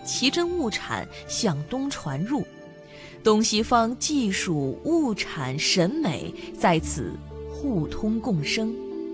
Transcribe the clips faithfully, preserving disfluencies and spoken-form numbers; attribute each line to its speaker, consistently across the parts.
Speaker 1: 奇珍物产向东传入，东西方技术、物产、审美在此互通共生。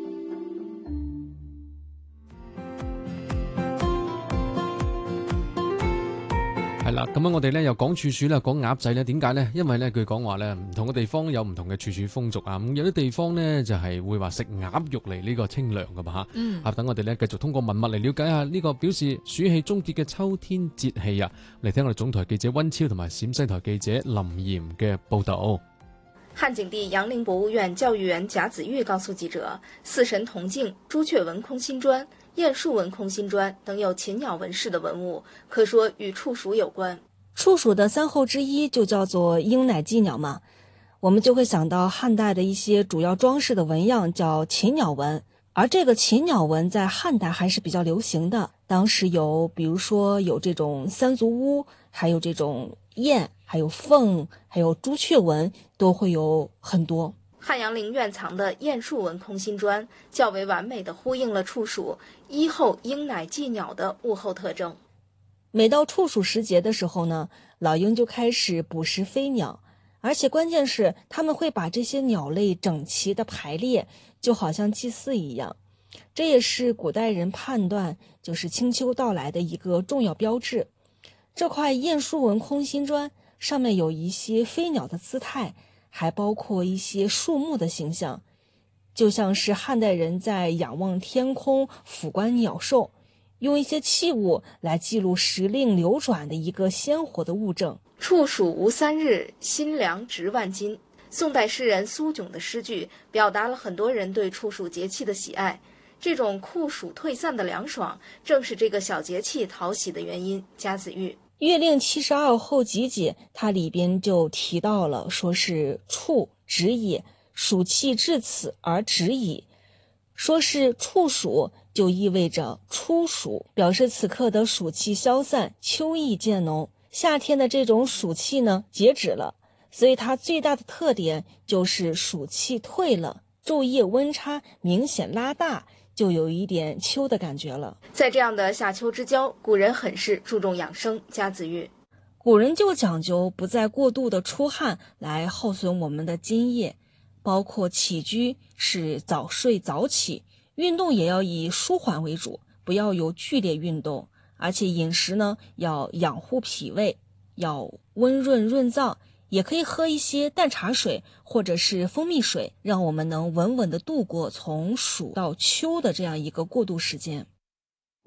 Speaker 2: 係啦，咁樣我哋咧又講處暑啦，講鴨仔咧，點解咧？因為咧據講話咧，唔同嘅地方有唔同嘅處暑風俗啊。咁有啲地方咧就係、是、會話食鴨肉嚟呢個清涼噶嘛吓。嗯。啊，等我哋咧繼續通過文物嚟了解下呢個表示暑氣終結嘅秋天節氣啊。嚟聽我哋總台記者溫超同埋陝西台記者林炎嘅報道。
Speaker 3: 漢景帝楊陵博物院教育員賈子玉告訴記者，四神铜镜、朱雀纹空心砖、雁树纹空心砖等有禽鸟纹饰的文物，可说与处暑有关。
Speaker 4: 处暑的三候之一就叫做鹰乃祭鸟嘛，我们就会想到汉代的一些主要装饰的纹样叫禽鸟纹，而这个禽鸟纹在汉代还是比较流行的。当时有比如说有这种三足乌，还有这种雁，还有凤，还有朱雀纹，都会有很多。
Speaker 3: 汉阳陵院藏的雁树纹空心砖较为完美地呼应了处暑一候鹰乃祭鸟的物候特征。
Speaker 4: 每到处暑时节的时候呢，老鹰就开始捕食飞鸟，而且关键是他们会把这些鸟类整齐地排列，就好像祭祀一样。这也是古代人判断就是清秋到来的一个重要标志。这块雁树纹空心砖上面有一些飞鸟的姿态，还包括一些树木的形象，就像是汉代人在仰望天空俯观鸟兽，用一些器物来记录时令流转的一个鲜活的物证。
Speaker 3: 处暑无三日，心凉值万金。宋代诗人苏炯的诗句表达了很多人对处暑节气的喜爱，这种酷暑退散的凉爽正是这个小节气讨喜的原因。贾子玉
Speaker 4: 月令七十二候集解，它里边就提到了，说是处止也，暑气至此而止矣。说是处暑就意味着初暑，表示此刻的暑气消散，秋意渐浓。夏天的这种暑气呢截止了，所以它最大的特点就是暑气退了，昼夜温差明显拉大，就有一点秋的感觉了。
Speaker 3: 在这样的夏秋之交，古人很是注重养生。贾子玉
Speaker 4: 古人就讲究不再过度的出汗来耗损我们的津液，包括起居是早睡早起，运动也要以舒缓为主，不要有剧烈运动，而且饮食呢要养护脾胃，要温润润燥，也可以喝一些淡茶水或者是蜂蜜水，让我们能稳稳地度过从暑到秋的这样一个过渡时间。